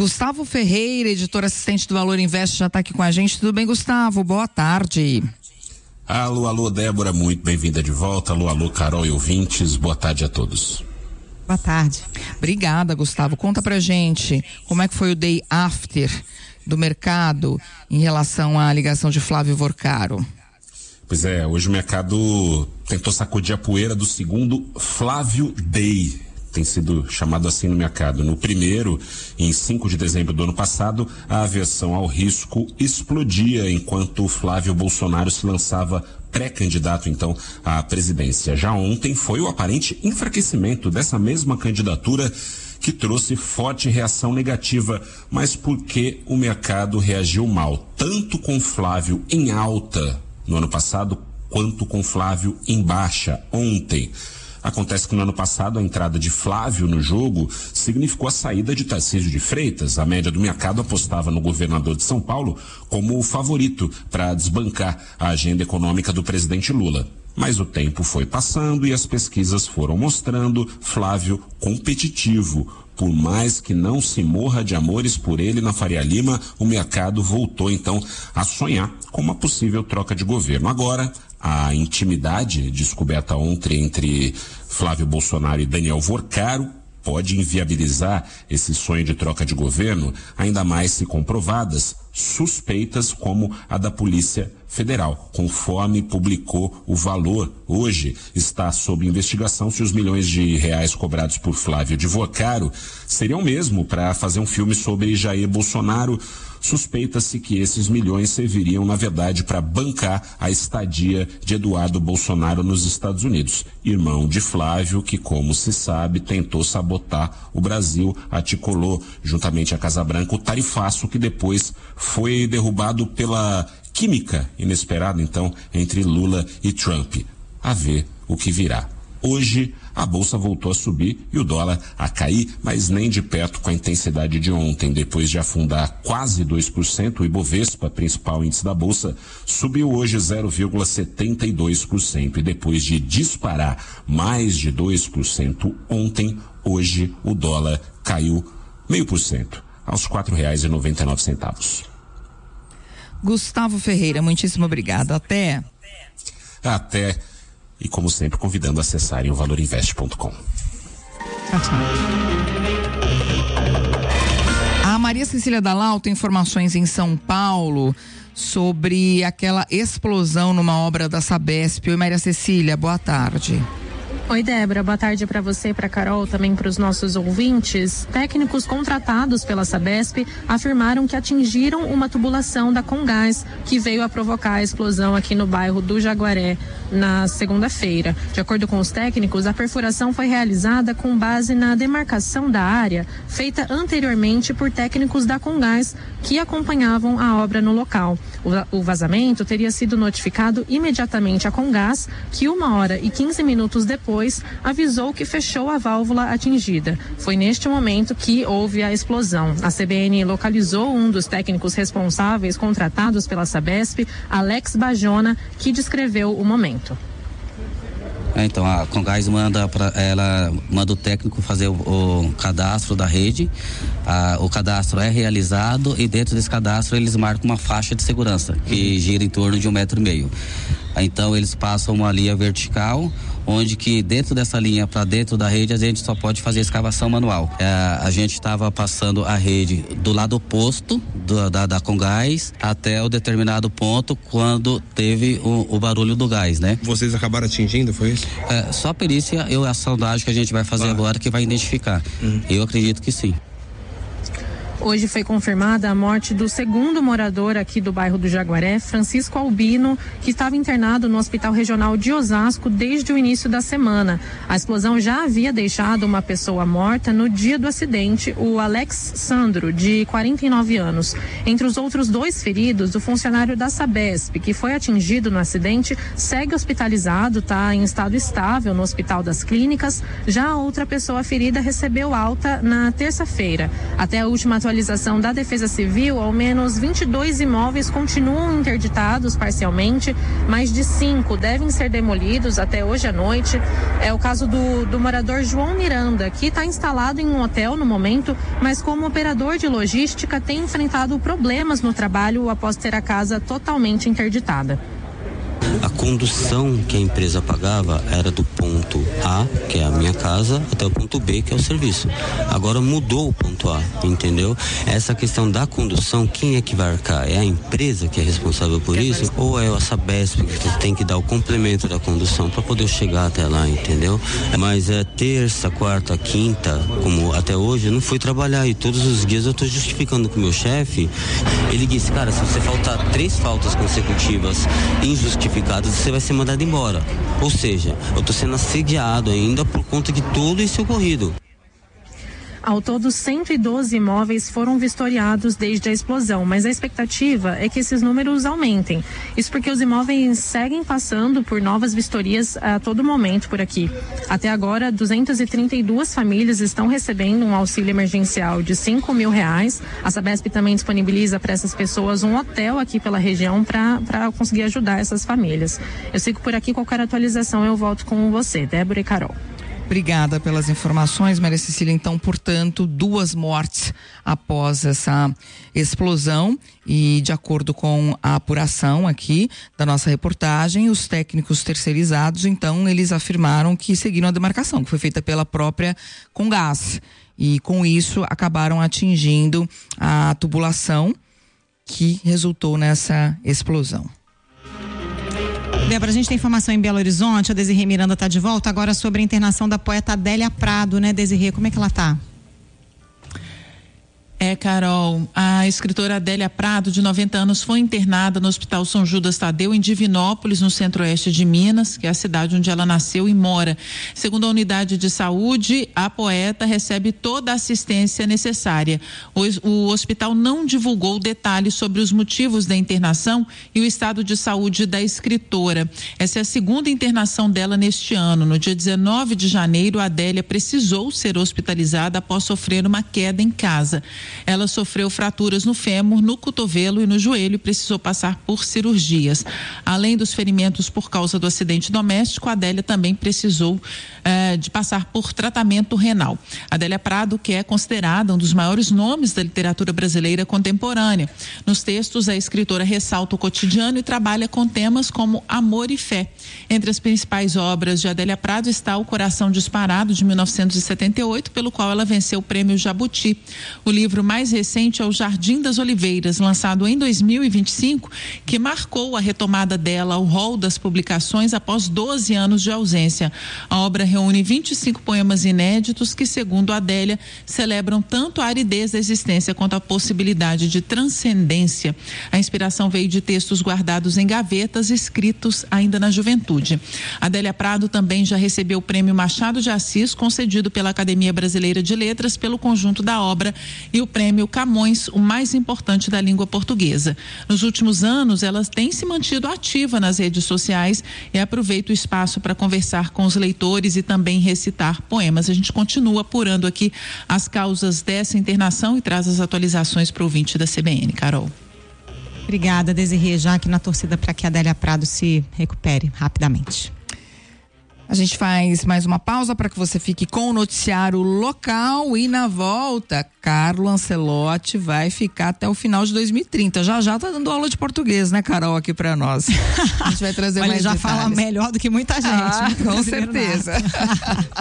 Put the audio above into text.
Gustavo Ferreira, editor assistente do Valor Invest, já está aqui com a gente. Tudo bem, Gustavo? Boa tarde. Alô, Débora, muito bem-vinda de volta. Alô, Carol e ouvintes, boa tarde a todos. Boa tarde. Obrigada, Gustavo. Conta pra gente como é que foi o day after do mercado em relação à ligação de Flávio Vorcaro. Pois é, hoje o mercado tentou sacudir a poeira do segundo Flávio Day. Tem sido chamado assim no mercado. No primeiro, em 5 de dezembro do ano passado, a aversão ao risco explodia enquanto Flávio Bolsonaro se lançava pré-candidato, então, à presidência. Já ontem foi o aparente enfraquecimento dessa mesma candidatura que trouxe forte reação negativa, mas porque o mercado reagiu mal, tanto com Flávio em alta no ano passado, quanto com Flávio em baixa ontem. Acontece que no ano passado a entrada de Flávio no jogo significou a saída de Tarcísio de Freitas. A média do mercado apostava no governador de São Paulo como o favorito para desbancar a agenda econômica do presidente Lula. Mas o tempo foi passando e as pesquisas foram mostrando Flávio competitivo. Por mais que não se morra de amores por ele na Faria Lima, o mercado voltou então a sonhar com uma possível troca de governo. Agora, a intimidade descoberta ontem entre Flávio Bolsonaro e Daniel Vorcaro pode inviabilizar esse sonho de troca de governo, ainda mais se comprovadas suspeitas como a da Polícia Federal. Conforme publicou o Valor, hoje está sob investigação se os milhões de reais cobrados por Flávio de Vorcaro seriam mesmo para fazer um filme sobre Jair Bolsonaro. Suspeita-se que esses milhões serviriam, na verdade, para bancar a estadia de Eduardo Bolsonaro nos Estados Unidos, irmão de Flávio, que, como se sabe, tentou sabotar o Brasil, articulou, juntamente à Casa Branca, o tarifaço que depois foi derrubado pela química inesperada, então, entre Lula e Trump. A ver o que virá. Hoje, a bolsa voltou a subir e o dólar a cair, mas nem de perto com a intensidade de ontem. Depois de afundar quase 2%, o Ibovespa, principal índice da bolsa, subiu hoje 0,72%. E depois de disparar mais de 2% ontem, hoje o dólar caiu 0,5%, aos R$ 4,99. Gustavo Ferreira, muitíssimo obrigado. Até. E como sempre, convidando a acessarem o valorinvest.com. A Maria Cecília Dalal tem informações em São Paulo sobre aquela explosão numa obra da Sabesp. Oi, Maria Cecília, boa tarde. Oi, Débora, boa tarde para você, para Carol, também para os nossos ouvintes. Técnicos contratados pela Sabesp afirmaram que atingiram uma tubulação da Comgás, que veio a provocar a explosão aqui no bairro do Jaguaré na segunda-feira. De acordo com os técnicos, a perfuração foi realizada com base na demarcação da área feita anteriormente por técnicos da Comgás que acompanhavam a obra no local. O vazamento teria sido notificado imediatamente à Comgás, que 1h15 depois avisou que fechou a válvula atingida. Foi neste momento que houve a explosão. A CBN localizou um dos técnicos responsáveis contratados pela Sabesp, Alex Bajona, que descreveu o momento. Então a Comgás manda o técnico fazer o cadastro da rede. O cadastro é realizado e dentro desse cadastro eles marcam uma faixa de segurança que gira em torno de 1,5 metro. Então eles passam uma linha vertical, onde que dentro dessa linha para dentro da rede a gente só pode fazer escavação manual. A gente estava passando a rede do lado oposto da Comgás até o determinado ponto quando teve o barulho do gás, né? Vocês acabaram atingindo, foi isso? Só a perícia e a sondagem que a gente vai fazer agora que vai identificar. Eu acredito que sim. Hoje foi confirmada a morte do segundo morador aqui do bairro do Jaguaré, Francisco Albino, que estava internado no Hospital Regional de Osasco desde o início da semana. A explosão já havia deixado uma pessoa morta no dia do acidente, o Alex Sandro, de 49 anos. Entre os outros 2 feridos, o funcionário da Sabesp, que foi atingido no acidente, segue hospitalizado, está em estado estável no Hospital das Clínicas. Já a outra pessoa ferida recebeu alta na terça-feira. Até a última atualização atualização da Defesa Civil, ao menos 22 imóveis continuam interditados parcialmente, mais de 5 devem ser demolidos até hoje à noite. É o caso do morador João Miranda, que está instalado em um hotel no momento, mas como operador de logística tem enfrentado problemas no trabalho após ter a casa totalmente interditada. A condução que a empresa pagava era do ponto A, que é a minha casa, até o ponto B, que é o serviço. Agora mudou o ponto A, entendeu? Essa questão da condução, quem é que vai arcar? É a empresa que é responsável por isso? Ou é a Sabesp que tem que dar o complemento da condução para poder chegar até lá, entendeu? Mas é terça, quarta, quinta, como até hoje, eu não fui trabalhar e todos os dias eu estou justificando com o meu chefe. Ele disse, cara, se você faltar 3 faltas consecutivas injustificadas, você vai ser mandado embora. Ou seja, eu estou sendo assediado ainda por conta de todo esse ocorrido. Ao todo, 112 imóveis foram vistoriados desde a explosão, mas a expectativa é que esses números aumentem. Isso porque os imóveis seguem passando por novas vistorias a todo momento por aqui. Até agora, 232 famílias estão recebendo um auxílio emergencial de R$5.000. A Sabesp também disponibiliza para essas pessoas um hotel aqui pela região para conseguir ajudar essas famílias. Eu sigo por aqui, qualquer atualização eu volto com você, Débora e Carol. Obrigada pelas informações, Maria Cecília. Então, portanto, 2 mortes após essa explosão e, de acordo com a apuração aqui da nossa reportagem, os técnicos terceirizados, então, eles afirmaram que seguiram a demarcação, que foi feita pela própria Comgás. E, com isso, acabaram atingindo a tubulação que resultou nessa explosão. Débora, a gente tem informação em Belo Horizonte, a Desirê Miranda está de volta agora sobre a internação da poeta Adélia Prado, né, Desirê? Como é que ela está? Carol, a escritora Adélia Prado, de 90 anos, foi internada no Hospital São Judas Tadeu, em Divinópolis, no centro-oeste de Minas, que é a cidade onde ela nasceu e mora. Segundo a unidade de saúde, a poeta recebe toda a assistência necessária. O hospital não divulgou detalhes sobre os motivos da internação e o estado de saúde da escritora. Essa é a segunda internação dela neste ano. No dia 19 de janeiro, a Adélia precisou ser hospitalizada após sofrer uma queda em casa. Ela sofreu fraturas no fêmur, no cotovelo e no joelho e precisou passar por cirurgias. Além dos ferimentos por causa do acidente doméstico, a Adélia também precisou de passar por tratamento renal. Adélia Prado, que é considerada um dos maiores nomes da literatura brasileira contemporânea. Nos textos, a escritora ressalta o cotidiano e trabalha com temas como amor e fé. Entre as principais obras de Adélia Prado está O Coração Disparado, de 1978, pelo qual ela venceu o Prêmio Jabuti. O livro mais recente é O Jardim das Oliveiras, lançado em 2025, que marcou a retomada dela ao rol das publicações após 12 anos de ausência. A obra reúne 25 poemas inéditos que, segundo Adélia, celebram tanto a aridez da existência quanto a possibilidade de transcendência. A inspiração veio de textos guardados em gavetas, escritos ainda na juventude. Adélia Prado também já recebeu o Prêmio Machado de Assis, concedido pela Academia Brasileira de Letras pelo conjunto da obra, e o Prêmio Camões, o mais importante da língua portuguesa. Nos últimos anos, ela tem se mantido ativa nas redes sociais e aproveita o espaço para conversar com os leitores e também recitar poemas. A gente continua apurando aqui as causas dessa internação e traz as atualizações para o ouvinte da CBN. Carol. Obrigada, Desirê, já aqui na torcida para que a Adélia Prado se recupere rapidamente. A gente faz mais uma pausa para que você fique com o noticiário local e na volta, Carlo Ancelotti vai ficar até o final de 2030. Já tá dando aula de português, né, Carol, aqui para nós. A gente vai trazer Olha, mais já detalhes. Fala melhor do que muita gente. Com certeza.